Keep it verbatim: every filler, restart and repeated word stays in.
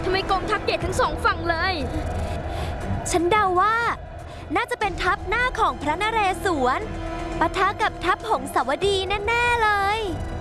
ทำไมกองทัพใหญ่ทั้งสองฝั่งเลยฉันเดาว่าน่าจะเป็นทัพหน้าของพระนเรศวรปะทะกับทัพหงสาวดีแน่ๆเลย